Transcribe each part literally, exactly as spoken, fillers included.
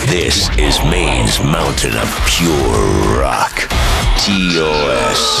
This is Maine's mountain of pure rock. T O S.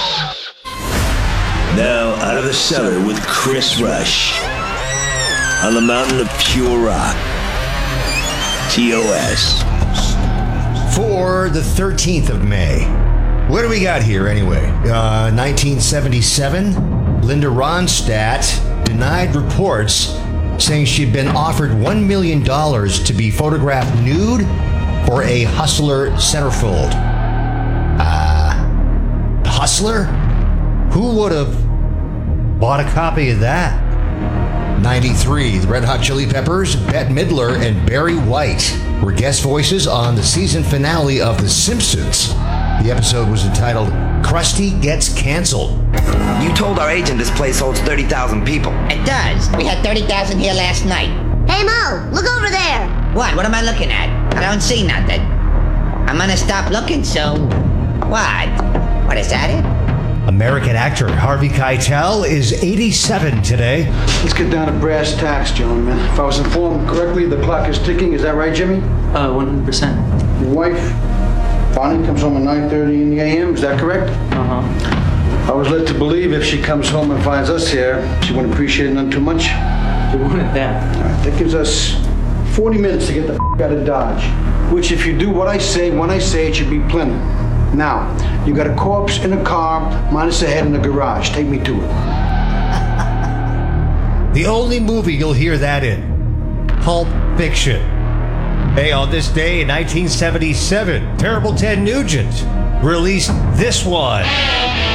Now out of the cellar with Chris Rush. On the mountain of pure rock. T O S. For the thirteenth of May. What do we got here anyway? Uh, nineteen seventy-seven, Linda Ronstadt denied reports saying she'd been offered one million dollars to be photographed nude for a Hustler centerfold. Uh, Hustler? Who would have bought a copy of that? ninety-three, the Red Hot Chili Peppers, Bette Midler, and Barry White were guest voices on the season finale of The Simpsons. The episode was entitled Krusty Gets Canceled. You told our agent this place holds thirty thousand people. It does. We had thirty thousand here last night. Hey, Mo, look over there. What? What am I looking at? I don't see nothing. I'm gonna stop looking soon. What? What, is that it? American actor Harvey Keitel is eighty-seven today. Let's get down to brass tacks, gentlemen. If I was informed correctly, the clock is ticking. Is that right, Jimmy? Uh, one hundred percent. Your wife, Bonnie, comes home at nine thirty in the a m. Is that correct? Uh-huh. I was led to believe if she comes home and finds us here, she wouldn't appreciate it none too much. You wanted that. All right, that gives us forty minutes to get the f*** out of Dodge. Which, if you do what I say, when I say it, should be plenty. Now, you got a corpse in a car, minus a head in the garage. Take me to it. The only movie you'll hear that in, Pulp Fiction. Hey, on this day in nineteen seventy-seven, Terrible Ted Nugent released this one.